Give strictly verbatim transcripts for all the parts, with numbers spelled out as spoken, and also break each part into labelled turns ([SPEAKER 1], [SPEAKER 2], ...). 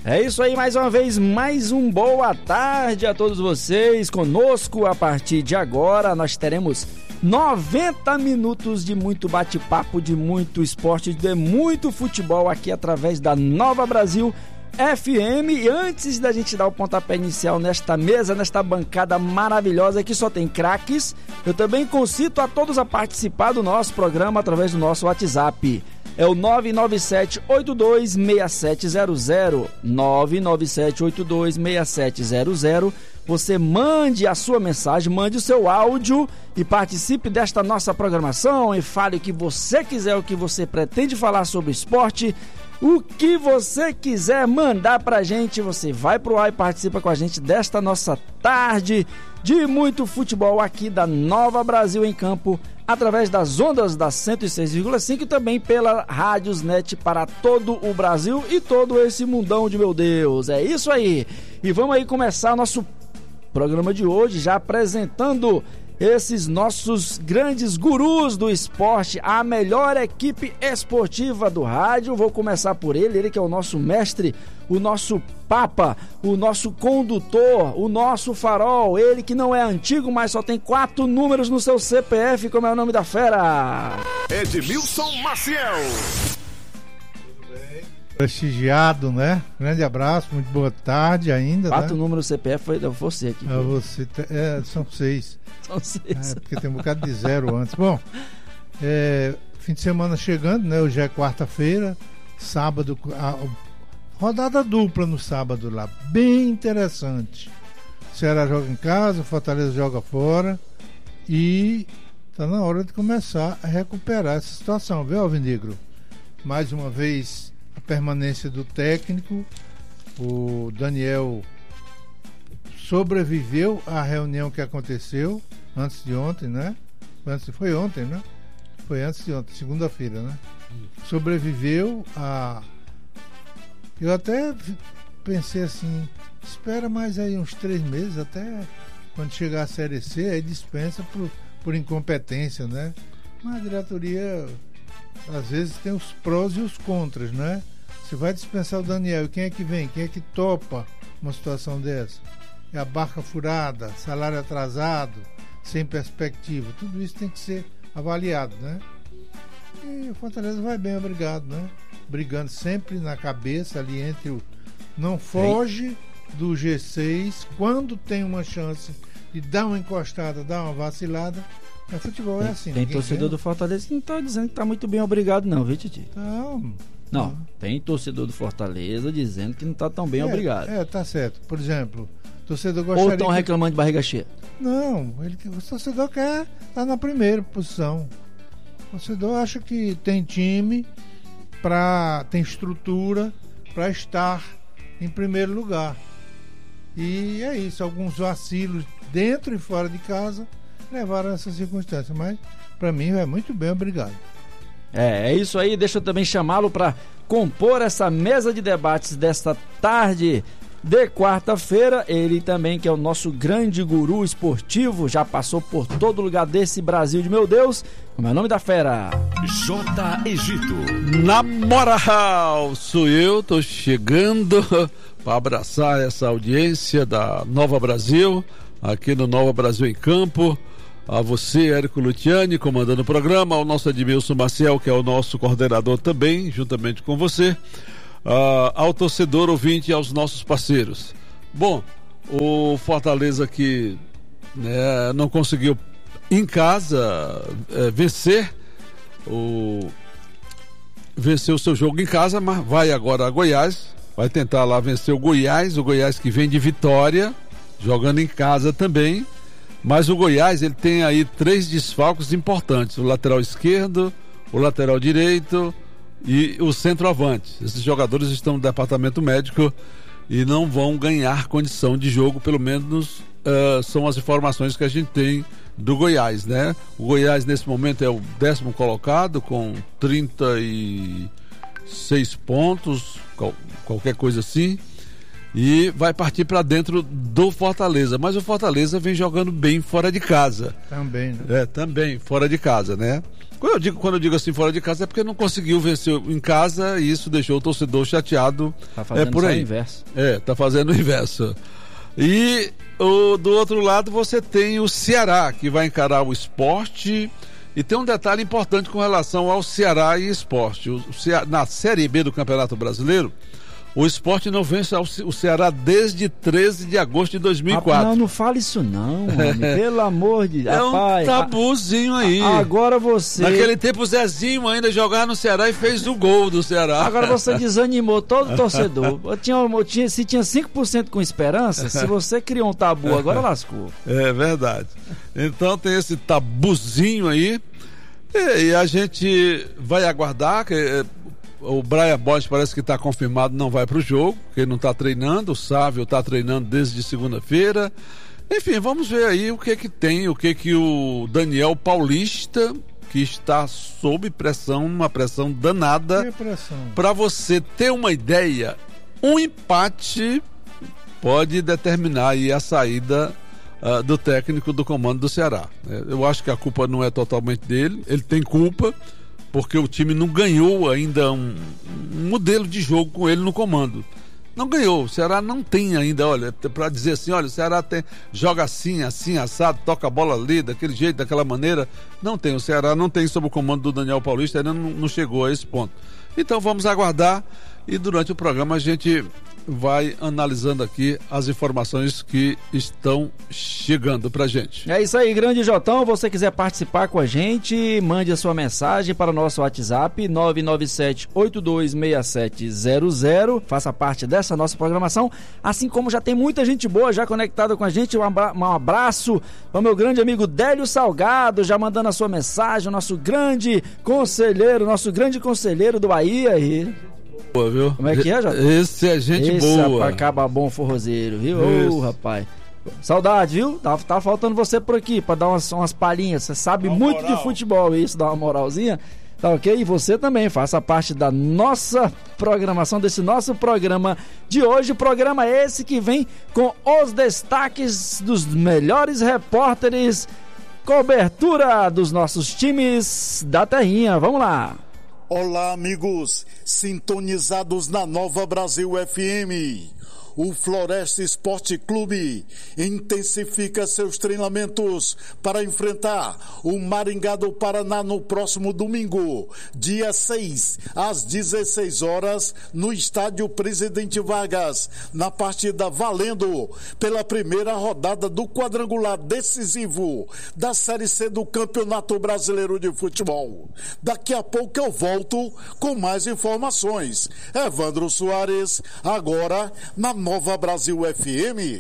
[SPEAKER 1] É isso aí, mais uma vez, mais um boa tarde a todos vocês. Conosco, a partir de agora, nós teremos noventa minutos de muito bate-papo, de muito esporte, de muito futebol aqui através da Nova Brasil F M. E antes da gente dar o pontapé inicial nesta mesa, nesta bancada maravilhosa que só tem craques, eu também concito a todos a participar do nosso programa através do nosso WhatsApp. É o nove nove sete oito dois seis sete zero zero, nove nove sete oito dois seis sete zero zero. Você mande a sua mensagem, mande o seu áudio e participe desta nossa programação e fale o que você quiser, o que você pretende falar sobre esporte, o que você quiser mandar pra gente. Você vai pro ar e participa com a gente desta nossa tarde de muito futebol aqui da Nova Brasil em Campo, através das ondas da cento e seis vírgula cinco e também pela Rádiosnet para todo o Brasil e todo esse mundão de meu Deus. É isso aí. E vamos aí começar o nosso programa de hoje já apresentando esses nossos grandes gurus do esporte, a melhor equipe esportiva do rádio. Vou começar por ele, ele que é o nosso mestre, o nosso papa, o nosso condutor, o nosso farol, ele que não é antigo, mas só tem quatro números no seu C P F. Como é o nome da fera?
[SPEAKER 2] Edmilson Maciel.
[SPEAKER 3] Prestigiado, né? Grande abraço, muito boa tarde ainda.
[SPEAKER 1] Quatro
[SPEAKER 3] né?
[SPEAKER 1] números do C P F foi você aqui.
[SPEAKER 3] É, você te... é, são seis.
[SPEAKER 1] São seis.
[SPEAKER 3] É, porque tem um bocado de zero antes. Bom, é, fim de semana chegando, né? Hoje é quarta-feira, sábado, a, a rodada dupla no sábado lá, bem interessante. O Ceará joga em casa, o Fortaleza joga fora e tá na hora de começar a recuperar essa situação, viu, Alvinegro? Mais uma vez a permanência do técnico, o Daniel sobreviveu à reunião que aconteceu antes de ontem, né? Antes, foi ontem, né? Foi antes de ontem, segunda-feira, né? Sobreviveu a... Eu até pensei assim, espera mais aí uns três meses, até quando chegar a Série C, aí dispensa por, por incompetência, né? Mas a diretoria às vezes tem os prós e os contras, né? Você vai dispensar o Daniel, quem é que vem? Quem é que topa uma situação dessa? É a barca furada, salário atrasado, sem perspectiva. Tudo isso tem que ser avaliado, né? E o Fortaleza vai bem, obrigado, né? Brigando sempre na cabeça ali entre o... Não foge do G seis quando tem uma chance de dar uma encostada, dar uma vacilada. Mas futebol
[SPEAKER 1] tem,
[SPEAKER 3] é assim.
[SPEAKER 1] Tem torcedor
[SPEAKER 3] ganha.
[SPEAKER 1] do Fortaleza que não tá dizendo que tá muito bem, obrigado não, viu, Titi?
[SPEAKER 3] Não.
[SPEAKER 1] Não, não, tem torcedor do Fortaleza dizendo que não tá tão bem,
[SPEAKER 3] é,
[SPEAKER 1] obrigado.
[SPEAKER 3] É, tá certo. Por exemplo, o torcedor gostaria...
[SPEAKER 1] Ou estão
[SPEAKER 3] que...
[SPEAKER 1] reclamando de barriga cheia?
[SPEAKER 3] Não, ele, o torcedor quer estar na primeira posição. O torcedor acha que tem time, pra, tem estrutura para estar em primeiro lugar. E é isso, alguns vacilos dentro e fora de casa levaram a essa circunstância. Mas para mim é muito bem, obrigado.
[SPEAKER 1] É, é isso aí, deixa eu também chamá-lo para compor essa mesa de debates desta tarde de quarta-feira. Ele também que é o nosso grande guru esportivo, já passou por todo lugar desse Brasil de meu Deus. Como é o nome da fera?
[SPEAKER 2] J. Egito.
[SPEAKER 4] Na moral, sou eu, tô chegando para abraçar essa audiência da Nova Brasil, aqui no Nova Brasil em Campo. A você, Érico Luciani, comandando o programa, ao nosso Edmilson Maciel, que é o nosso coordenador também, juntamente com você, uh, ao torcedor ouvinte e aos nossos parceiros. Bom, o Fortaleza que né, não conseguiu em casa é, vencer o vencer o seu jogo em casa, mas vai agora a Goiás, vai tentar lá vencer o Goiás, o Goiás que vem de vitória, jogando em casa também. Mas o Goiás, ele tem aí três desfalques importantes: o lateral esquerdo, o lateral direito e o centroavante. Esses jogadores estão no departamento médico e não vão ganhar condição de jogo, pelo menos uh, são as informações que a gente tem do Goiás, né? O Goiás nesse momento é o décimo colocado com trinta e seis pontos, qual, qualquer coisa assim. e vai partir para dentro do Fortaleza. Mas o Fortaleza vem jogando bem fora de casa.
[SPEAKER 3] Também, né?
[SPEAKER 4] É, também, fora de casa, né? Quando eu digo, quando eu digo assim fora de casa é porque não conseguiu vencer em casa e isso deixou o torcedor chateado.
[SPEAKER 1] Tá fazendo
[SPEAKER 4] é por
[SPEAKER 1] só
[SPEAKER 4] aí.
[SPEAKER 1] o inverso.
[SPEAKER 4] É, tá fazendo o inverso. E o, do outro lado você tem o Ceará, que vai encarar o Sport. E tem um detalhe importante com relação ao Ceará e Sport. O, o Ceará, na Série B do Campeonato Brasileiro, o Sport não vence ao, o Ceará desde treze de agosto de dois mil e quatro.
[SPEAKER 1] Ah, não, não fala isso não, homem. Pelo amor de Deus.
[SPEAKER 4] É um
[SPEAKER 1] rapaz,
[SPEAKER 4] tabuzinho aí.
[SPEAKER 1] a, agora você...
[SPEAKER 4] Naquele tempo o Zezinho ainda jogava no Ceará e fez o gol do Ceará.
[SPEAKER 1] Agora você desanimou todo o torcedor. Eu tinha, eu tinha, se tinha cinco por cento com esperança, se você criou um tabu, agora lascou.
[SPEAKER 4] É verdade. Então tem esse tabuzinho aí. E, e a gente vai aguardar. Que, o Brian Boys parece que está confirmado, não vai para o jogo, porque ele não está treinando. O Sávio está treinando desde segunda-feira. Enfim, vamos ver aí o que que tem, o que que o Daniel Paulista, que está sob pressão, uma pressão danada. Para você ter uma ideia, um empate pode determinar aí a saída uh, do técnico do comando do Ceará. Eu acho que a culpa não é totalmente dele, ele tem culpa, porque o time não ganhou ainda um, um modelo de jogo com ele no comando. Não ganhou, o Ceará não tem ainda, olha, para dizer assim, olha, o Ceará tem, joga assim, assim, assado, toca a bola ali, daquele jeito, daquela maneira. Não tem, o Ceará não tem sob o comando do Daniel Paulista, ainda não, não chegou a esse ponto. Então vamos aguardar e durante o programa a gente vai analisando aqui as informações que estão chegando pra gente.
[SPEAKER 1] É isso aí, grande Jotão. Você quiser participar com a gente, mande a sua mensagem para o nosso WhatsApp nove nove sete oito dois seis sete zero zero. Faça parte dessa nossa programação, assim como já tem muita gente boa já conectada com a gente. Um abraço para o meu grande amigo Délio Salgado, já mandando a sua mensagem, o nosso grande conselheiro, nosso grande conselheiro do Bahia aí.
[SPEAKER 4] Boa, viu?
[SPEAKER 1] Como é que é, Jota?
[SPEAKER 4] Esse é gente
[SPEAKER 1] Esse,
[SPEAKER 4] boa.
[SPEAKER 1] Rapaz, acaba bom forrozeiro, viu? Ô, oh, rapaz. Saudade, viu? Tá, tá faltando você por aqui pra dar umas, umas palhinhas. Você sabe uma muito moral de futebol, isso, dá uma moralzinha. Tá ok? E você também faça parte da nossa programação, desse nosso programa de hoje. Programa esse que vem com os destaques dos melhores repórteres, cobertura dos nossos times da terrinha. Vamos lá.
[SPEAKER 5] Olá, amigos, sintonizados na Nova Brasil F M. O Floresta Esporte Clube intensifica seus treinamentos para enfrentar o Maringá do Paraná no próximo domingo, dia seis, às dezesseis horas, no estádio Presidente Vargas, na partida valendo pela primeira rodada do quadrangular decisivo da Série C do Campeonato Brasileiro de Futebol. Daqui a pouco eu volto com mais informações. Evandro Soares, agora na Nova Brasil F M.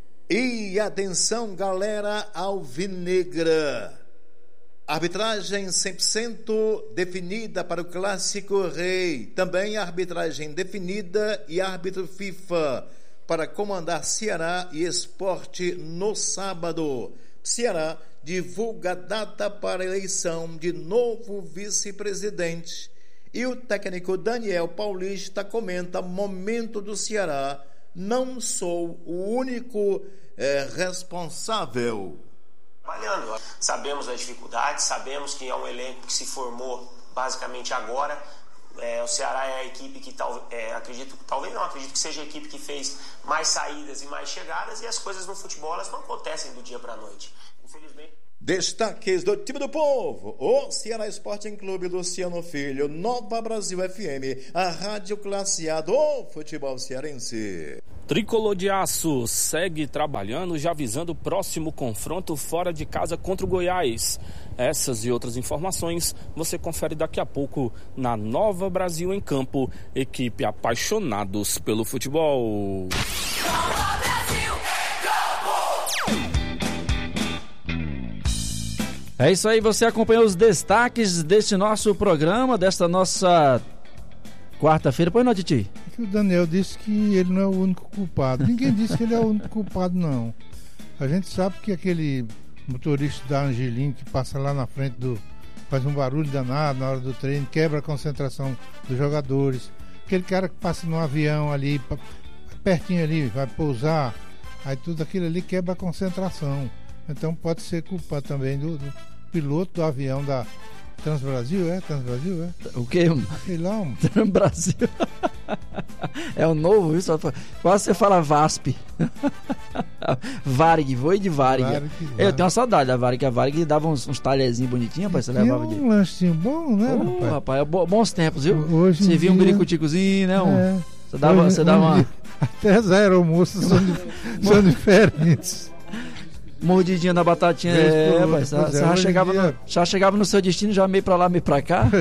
[SPEAKER 6] E atenção, galera alvinegra. Arbitragem cem por cento definida para o Clássico Rei. Também arbitragem definida e árbitro FIFA para comandar Ceará e Sport no sábado. Ceará divulga data para eleição de novo vice-presidente. E o técnico Daniel Paulista comenta momento do Ceará. Não sou o único é, responsável.
[SPEAKER 7] Trabalhando. Sabemos as dificuldades, sabemos que é um elenco que se formou basicamente agora. É, o Ceará é a equipe que tal, é, acredito, talvez não acredito que seja a equipe que fez mais saídas e mais chegadas, e as coisas no futebol elas não acontecem do dia para a noite. Infelizmente.
[SPEAKER 6] Destaques do time do povo, o Ceará Sporting Clube, Luciano Filho, Nova Brasil F M, a rádio classe A do futebol cearense.
[SPEAKER 8] Tricolor de Aço segue trabalhando, já visando o próximo confronto fora de casa contra o Goiás. Essas e outras informações você confere daqui a pouco na Nova Brasil em Campo, equipe apaixonados pelo futebol. Nova Brasil!
[SPEAKER 1] É isso aí, você acompanhou os destaques deste nosso programa, desta nossa quarta-feira. Põe não, Titi.
[SPEAKER 3] O Daniel disse que ele não é o único culpado. Ninguém disse que ele é o único culpado, não. A gente sabe que aquele motorista da Angelim que passa lá na frente do... faz um barulho danado na hora do treino, quebra a concentração dos jogadores. Aquele cara que passa no avião ali, pertinho ali, vai pousar, aí tudo aquilo ali quebra a concentração. Então pode ser culpa também do, do piloto do avião da Transbrasil, é? Transbrasil, é?
[SPEAKER 1] O quê?
[SPEAKER 3] Sei lá, um...
[SPEAKER 1] Transbrasil. É o novo, viu? Só fa- Quase você fala VASP. Varig, voe de Varig.
[SPEAKER 3] Varig,
[SPEAKER 1] Eu tenho uma saudade da Varig, a Varig dava uns, uns talherzinhos bonitinhos, rapaz, você
[SPEAKER 3] Tinha
[SPEAKER 1] levava de...
[SPEAKER 3] um lanchinho bom, né,
[SPEAKER 1] Ô,
[SPEAKER 3] rapaz?
[SPEAKER 1] rapaz, é bo- bons tempos, viu?
[SPEAKER 3] Hoje em
[SPEAKER 1] Você via um
[SPEAKER 3] dia-
[SPEAKER 1] biricuticozinho, né? Um...
[SPEAKER 3] É.
[SPEAKER 1] Você dava,
[SPEAKER 3] Hoje-
[SPEAKER 1] você dava
[SPEAKER 3] hoje em
[SPEAKER 1] uma
[SPEAKER 3] dia, até as aeromoças são, di- são diferentes.
[SPEAKER 1] mordidinha na batatinha.
[SPEAKER 3] Vez
[SPEAKER 1] É,
[SPEAKER 3] por outra,
[SPEAKER 1] rapaz,
[SPEAKER 3] pois
[SPEAKER 1] você
[SPEAKER 3] é,
[SPEAKER 1] já
[SPEAKER 3] hoje em
[SPEAKER 1] chegava,
[SPEAKER 3] dia-
[SPEAKER 1] no, já chegava no seu destino, já meio pra lá, meio pra cá.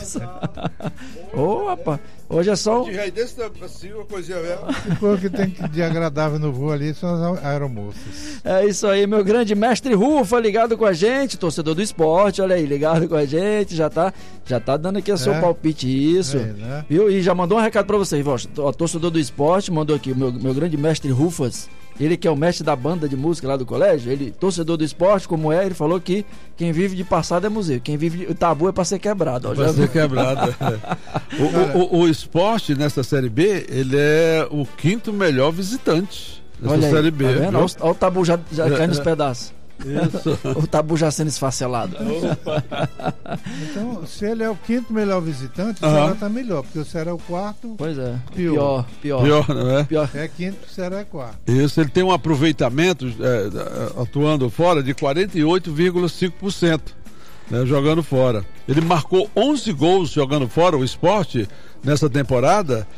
[SPEAKER 1] Ô, rapaz, hoje é só...
[SPEAKER 4] De rei desse assim, uma coisinha mesmo.
[SPEAKER 3] O pouco que tem de agradável no voo ali são as aeromoças.
[SPEAKER 1] É isso aí, meu grande mestre Rufa, ligado com a gente, torcedor do esporte, olha aí, ligado com a gente, já tá, já tá dando aqui o seu
[SPEAKER 3] É.
[SPEAKER 1] palpite, isso,
[SPEAKER 3] É, né?
[SPEAKER 1] viu? E já mandou um recado pra vocês, ó, torcedor do esporte, mandou aqui, o meu, meu grande mestre Rufas, ele que é o mestre da banda de música lá do colégio, ele, torcedor do esporte, como é, ele falou que quem vive de passado é museu, quem vive de, o tabu é pra ser quebrado. Ó,
[SPEAKER 4] Vai
[SPEAKER 1] já-
[SPEAKER 4] ser quebrado. o, o, o, o esporte nessa Série B, ele é o quinto melhor visitante dessa
[SPEAKER 1] Olha aí,
[SPEAKER 4] Série B.
[SPEAKER 1] tá vendo?
[SPEAKER 4] viu?
[SPEAKER 1] Olha o, olha o tabu já, já
[SPEAKER 4] É,
[SPEAKER 1] caindo nos
[SPEAKER 4] é.
[SPEAKER 1] pedaços.
[SPEAKER 4] Isso.
[SPEAKER 1] O tabu já sendo esfacelado.
[SPEAKER 3] Então, se ele é o quinto melhor visitante, o
[SPEAKER 4] Aham.
[SPEAKER 3] Ceará tá melhor, porque o Ceará é o quarto,
[SPEAKER 1] Pois é,
[SPEAKER 3] Pior.
[SPEAKER 1] pior, pior.
[SPEAKER 4] Pior, não é?
[SPEAKER 1] pior.
[SPEAKER 3] é quinto, o Ceará é quarto.
[SPEAKER 4] Isso, ele tem um aproveitamento é, atuando fora de quarenta e oito vírgula cinco por cento, né, jogando fora. Ele marcou onze gols jogando fora, o Sport, nessa temporada,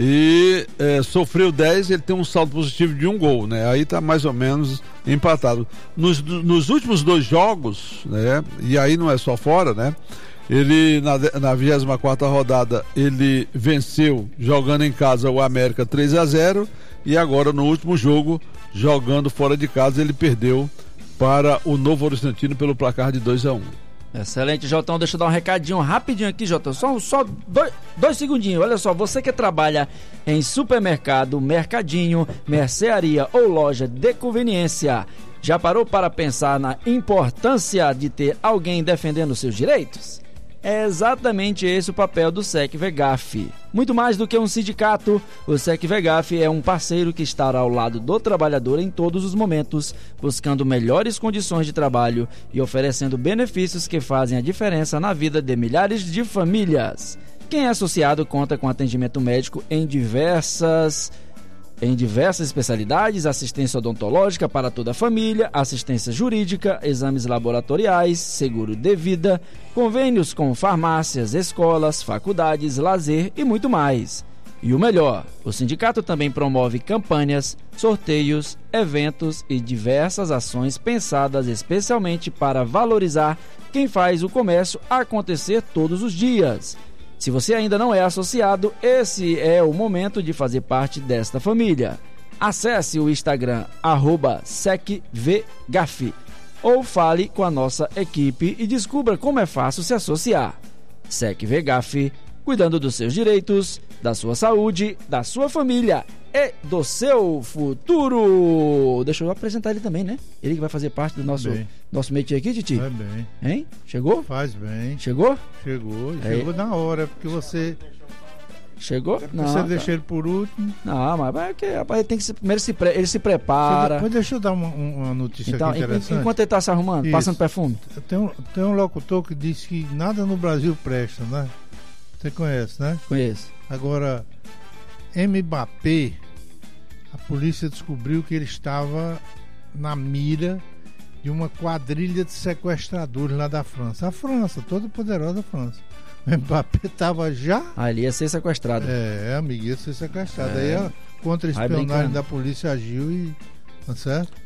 [SPEAKER 4] e é, sofreu dez, ele tem um saldo positivo de um gol, né? Aí tá mais ou menos empatado. Nos, nos últimos dois jogos, né? E aí não é só fora, né? Ele, na, na vigésima quarta rodada, ele venceu jogando em casa o América três a zero, e agora no último jogo, jogando fora de casa, ele perdeu para o Novo Horizontino pelo placar de dois a um.
[SPEAKER 1] Excelente, Jotão. Deixa eu dar um recadinho rapidinho aqui, Jotão. Só, só dois, dois segundinhos. Olha só, você que trabalha em supermercado, mercadinho, mercearia ou loja de conveniência, já parou para pensar na importância de ter alguém defendendo seus direitos? É exatamente esse o papel do SecVegaf. Muito mais do que um sindicato, o SecVegaf é um parceiro que estará ao lado do trabalhador em todos os momentos, buscando melhores condições de trabalho e oferecendo benefícios que fazem a diferença na vida de milhares de famílias. Quem é associado conta com atendimento médico em diversas Em diversas especialidades, assistência odontológica para toda a família, assistência jurídica, exames laboratoriais, seguro de vida, convênios com farmácias, escolas, faculdades, lazer e muito mais. E o melhor, o sindicato também promove campanhas, sorteios, eventos e diversas ações pensadas especialmente para valorizar quem faz o comércio acontecer todos os dias. Se você ainda não é associado, esse é o momento de fazer parte desta família. Acesse o Instagram, arroba SecVegaf, ou fale com a nossa equipe e descubra como é fácil se associar. SecVegaf, cuidando dos seus direitos, da sua saúde, da sua família e do seu futuro. Deixa eu apresentar ele também, né? Ele que vai fazer parte do nosso,
[SPEAKER 3] Bem.
[SPEAKER 1] nosso métier aqui, Titi.
[SPEAKER 3] Vai bem,
[SPEAKER 1] Hein? Chegou?
[SPEAKER 3] faz bem.
[SPEAKER 1] Chegou?
[SPEAKER 3] Chegou,
[SPEAKER 1] É.
[SPEAKER 3] chegou na hora, porque você,
[SPEAKER 1] Chegou?
[SPEAKER 3] você
[SPEAKER 1] tá.
[SPEAKER 3] deixou ele por último.
[SPEAKER 1] Não, mas é que rapaz, ele tem que se, primeiro se pre- ele se prepara.
[SPEAKER 3] Você, deixa eu dar uma, uma notícia
[SPEAKER 1] Então,
[SPEAKER 3] aqui
[SPEAKER 1] en-
[SPEAKER 3] interessante.
[SPEAKER 1] enquanto ele tá se arrumando,
[SPEAKER 3] Isso.
[SPEAKER 1] passando perfume.
[SPEAKER 3] Tem um, tem um locutor que diz que nada no Brasil presta, né? Você conhece, né?
[SPEAKER 1] Conheço.
[SPEAKER 3] Agora, Mbappé, a polícia descobriu que ele estava na mira de uma quadrilha de sequestradores lá da França. A França, toda poderosa França. O Mbappé estava já.
[SPEAKER 1] Ah, ele ia ser sequestrado.
[SPEAKER 3] É, amigo, ia ser sequestrado.
[SPEAKER 1] É.
[SPEAKER 3] Aí a
[SPEAKER 1] Vai
[SPEAKER 3] contra-espionagem
[SPEAKER 1] brincando.
[SPEAKER 3] da polícia agiu e. Tá certo?